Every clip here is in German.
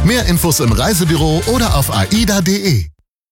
Mehr Infos im Reisebüro oder auf aida.de.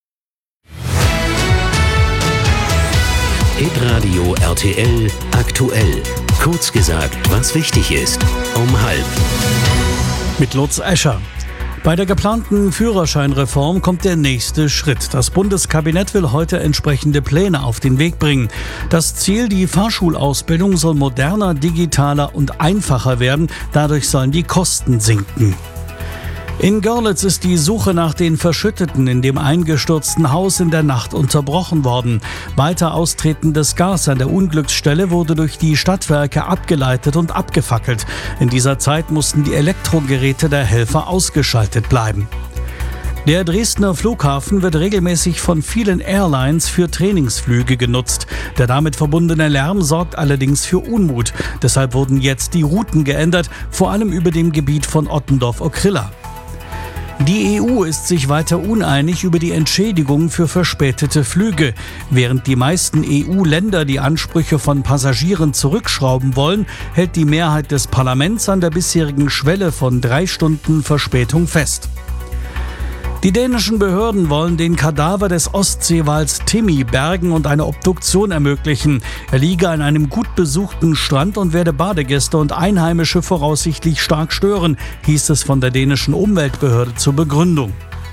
Hitradio RTL aktuell. Kurz gesagt, was wichtig ist. Um 12:30. Mit Lutz Escher. Bei der geplanten Führerscheinreform kommt der nächste Schritt. Das Bundeskabinett will heute entsprechende Pläne auf den Weg bringen. Das Ziel, die Fahrschulausbildung soll moderner, digitaler und einfacher werden. Dadurch sollen die Kosten sinken. In Görlitz ist die Suche nach den Verschütteten in dem eingestürzten Haus in der Nacht unterbrochen worden. Weiter austretendes Gas an der Unglücksstelle wurde durch die Stadtwerke abgeleitet und abgefackelt. In dieser Zeit mussten die Elektrogeräte der Helfer ausgeschaltet bleiben. Der Dresdner Flughafen wird regelmäßig von vielen Airlines für Trainingsflüge genutzt. Der damit verbundene Lärm sorgt allerdings für Unmut. Deshalb wurden jetzt die Routen geändert, vor allem über dem Gebiet von Ottendorf-Okrilla. Die EU ist sich weiter uneinig über die Entschädigung für verspätete Flüge. Während die meisten EU-Länder die Ansprüche von Passagieren zurückschrauben wollen, hält die Mehrheit des Parlaments an der bisherigen Schwelle von 3 Stunden Verspätung fest. Die dänischen Behörden wollen den Kadaver des Ostseewals Timmy bergen und eine Obduktion ermöglichen. Er liege an einem gut besuchten Strand und werde Badegäste und Einheimische voraussichtlich stark stören, hieß es von der dänischen Umweltbehörde zur Begründung.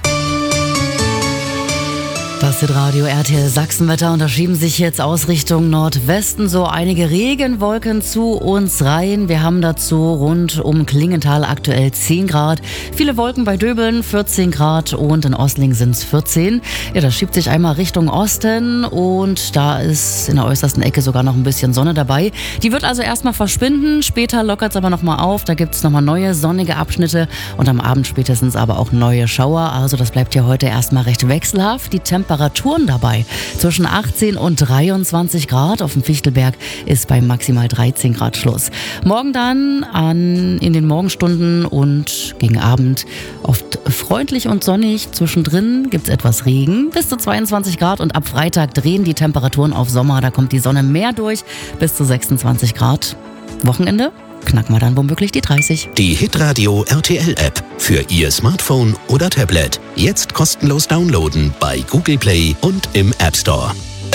Das Hitradio RTL Sachsenwetter, und da schieben sich jetzt aus Richtung Nordwesten so einige Regenwolken zu uns rein. Wir haben dazu rund um Klingenthal aktuell 10 Grad. Viele Wolken bei Döbeln, 14 Grad, und in Osling sind es 14. Ja, das schiebt sich einmal Richtung Osten und da ist in der äußersten Ecke sogar noch ein bisschen Sonne dabei. Die wird also erstmal verschwinden, später lockert es aber nochmal auf. Da gibt es nochmal neue sonnige Abschnitte und am Abend spätestens aber auch neue Schauer. Also das bleibt hier heute erstmal recht wechselhaft. Die Temperaturen dabei zwischen 18 und 23 Grad. Auf dem Fichtelberg ist bei maximal 13 Grad Schluss. Morgen dann in den Morgenstunden und gegen Abend oft freundlich und sonnig. Zwischendrin gibt es etwas Regen bis zu 22 Grad und ab Freitag drehen die Temperaturen auf Sommer. Da kommt die Sonne mehr durch bis zu 26 Grad. Wochenende knacken wir dann womöglich die 30. Die Hitradio RTL App für Ihr Smartphone oder Tablet. Jetzt kostenlos downloaden bei Google Play und im App Store.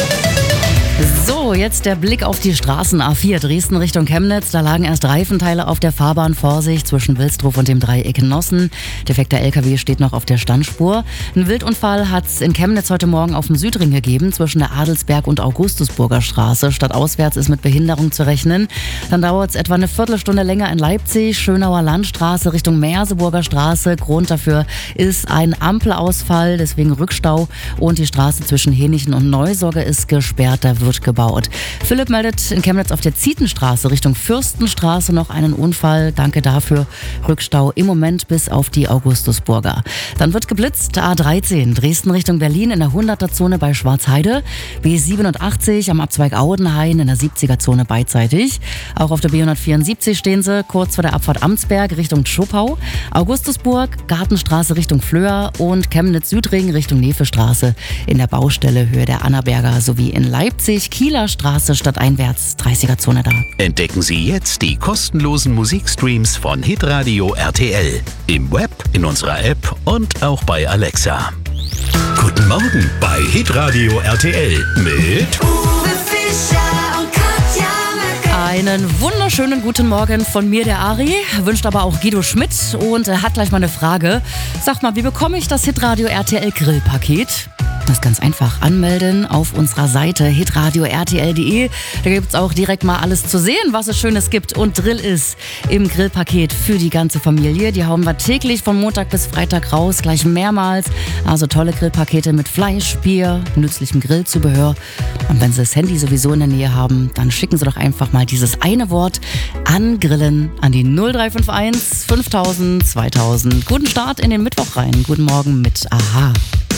So, jetzt der Blick auf die Straßen. A4 Dresden Richtung Chemnitz. Da lagen erst Reifenteile auf der Fahrbahn. Vorsicht zwischen Wilsdruf und dem Dreieck Nossen. Defekter LKW steht noch auf der Standspur. Ein Wildunfall hat es in Chemnitz heute Morgen auf dem Südring gegeben, zwischen der Adelsberg- und Augustusburger Straße. Stadtauswärts ist mit Behinderung zu rechnen. Dann dauert es etwa eine Viertelstunde länger in Leipzig. Schönauer Landstraße Richtung Merseburger Straße. Grund dafür ist ein Ampelausfall, deswegen Rückstau. Und die Straße zwischen Hänichen und Neusorge ist gesperrt. Da wird gebaut. Philipp meldet in Chemnitz auf der Zietenstraße Richtung Fürstenstraße noch einen Unfall. Danke dafür. Rückstau im Moment bis auf die Augustusburger. Dann wird geblitzt. A13 Dresden Richtung Berlin in der 100er-Zone bei Schwarzheide. B87 am Abzweig Audenhain in der 70er-Zone beidseitig. Auch auf der B174 stehen sie kurz vor der Abfahrt Amtsberg Richtung Schopau. Augustusburg, Gartenstraße Richtung Flöhr und Chemnitz-Südring Richtung Nefestraße in der Baustelle Höhe der Annaberger sowie in Leipzig, Kieler Straße stadteinwärts, 30er-Zone da. Entdecken Sie jetzt die kostenlosen Musikstreams von Hitradio RTL. Im Web, in unserer App und auch bei Alexa. Guten Morgen bei Hitradio RTL mit Uwe Fischer und Katja. Einen wunderschönen guten Morgen von mir, der Ari. Wünscht aber auch Guido Schmidt und hat gleich mal eine Frage. Sag mal, wie bekomme ich das Hitradio RTL Grillpaket? Das ist ganz einfach. Anmelden auf unserer Seite hitradio-rtl.de. Da gibt es auch direkt mal alles zu sehen, was es Schönes gibt und Drill ist im Grillpaket für die ganze Familie. Die hauen wir täglich von Montag bis Freitag raus, gleich mehrmals. Also tolle Grillpakete mit Fleisch, Bier, nützlichem Grillzubehör. Und wenn Sie das Handy sowieso in der Nähe haben, dann schicken Sie doch einfach mal dieses eine Wort an Grillen an die 0351 5000 2000. Guten Start in den Mittwoch rein. Guten Morgen mit Aha.